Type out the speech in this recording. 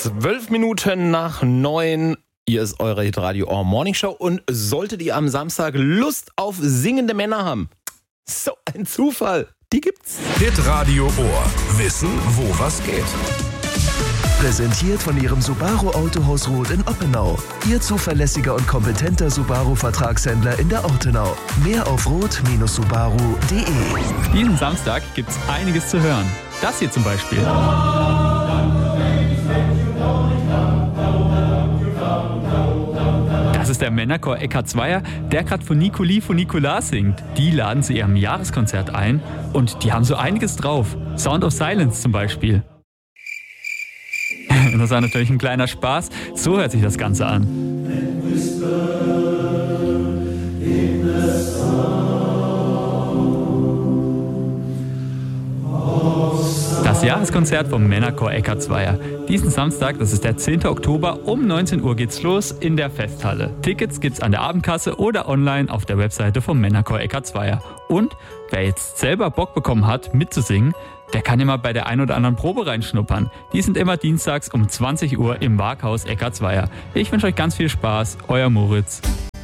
12 Minuten nach 9. Hier ist eure Hitradio Ohr Morning Show. Und solltet ihr am Samstag Lust auf singende Männer haben, so ein Zufall, die gibt's. Hitradio Ohr. Wissen, wo was geht. Präsentiert von Ihrem Subaru Autohaus Roth in Oppenau. Ihr zuverlässiger und kompetenter Subaru-Vertragshändler in der Ortenau. Mehr auf roth-subaru.de. Diesen Samstag gibt's einiges zu hören. Das hier zum Beispiel. Das ist der Männerchor Eckhard Zweier, der gerade von Nicoli von Nicolas singt. Die laden zu ihrem Jahreskonzert ein und die haben so einiges drauf. Sound of Silence zum Beispiel. Das war natürlich ein kleiner Spaß. So hört sich das Ganze an. Das Jahreskonzert vom Männerchor Eckhard Zweier. Diesen Samstag, das ist der 10. Oktober, um 19 Uhr geht's los in der Festhalle. Tickets gibt's an der Abendkasse oder online auf der Webseite vom Männerchor Eckhard Zweier. Und wer jetzt selber Bock bekommen hat, mitzusingen, der kann immer bei der ein oder anderen Probe reinschnuppern. Die sind immer dienstags um 20 Uhr im Waaghaus Eckhard Zweier. Ich wünsche euch ganz viel Spaß, euer Moritz.